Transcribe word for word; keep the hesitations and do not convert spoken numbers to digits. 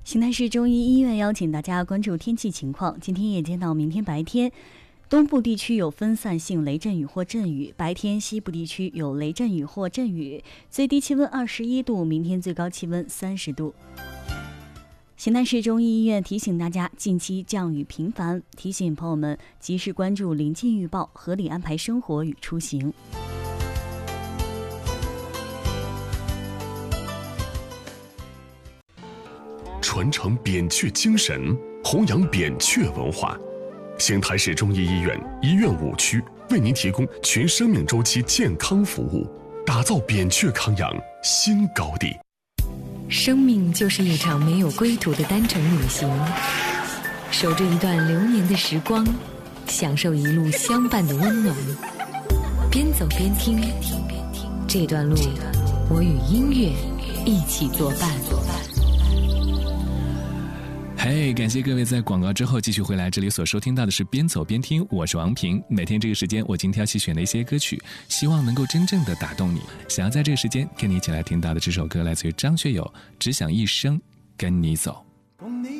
邢台市中医医院邀请大家关注天气情况。今天夜间到明天白天，东部地区有分散性雷阵雨或阵雨，白天西部地区有雷阵雨或阵雨，最低气温二十一度，明天最高气温三十度。邢台市中医医院提醒大家，近期降雨频繁，提醒朋友们及时关注临近预报，合理安排生活与出行。 传承扁鹊精神，弘扬扁鹊文化。邢台市中医医院医院五区为您提供全生命周期健康服务，打造扁鹊康养新高地。 生命就是一场没有归途的单程旅行，守着一段流年的时光，享受一路相伴的温暖。边走边听，这段路我与音乐一起作伴。 嘿、hey, 感谢各位在广告之后继续回来，这里所收听到的是边走边听，我是王平。每天这个时间我精挑细选的一些歌曲，希望能够真正的打动你。想要在这个时间跟你一起来听到的这首歌来自于张学友，只想一生跟你走。 共你